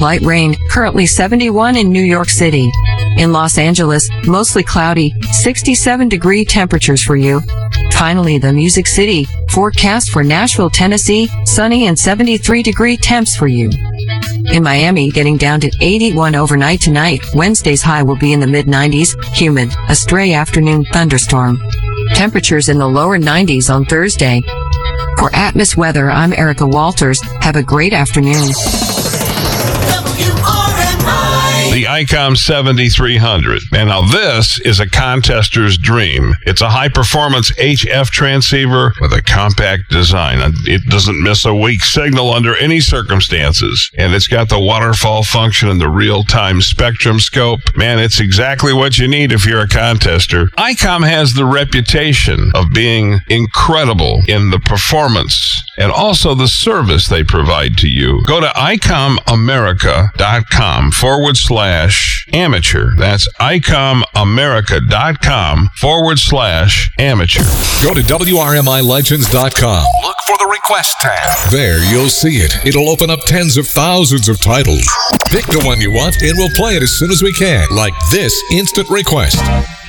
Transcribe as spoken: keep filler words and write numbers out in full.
Light rain, currently seventy-one in New York City. In Los Angeles, mostly cloudy, sixty-seven degree temperatures for you. Finally, the Music City, forecast for Nashville, Tennessee, sunny and seventy-three degree temps for you. In Miami, getting down to eighty-one overnight tonight. Wednesday's high will be in the mid nineties, humid, a stray afternoon thunderstorm. Temperatures in the lower nineties on Thursday. For Atmos Weather, I'm Erica Walters. Have a great afternoon. The ICOM seventy-three hundred. And now this is a contester's dream. It's a high-performance H F transceiver with a compact design. It doesn't miss a weak signal under any circumstances. And it's got the waterfall function and the real-time spectrum scope. Man, it's exactly what you need if you're a contester. ICOM has the reputation of being incredible in the performance and also the service they provide to you. Go to icomamerica.com forward slash amateur. That's icomamerica.com forward slash amateur. Go to W R M I legends dot com. Look for the request tab. There, you'll see it. It'll open up tens of thousands of titles. Pick the one you want, and we'll play it as soon as we can, like this instant request.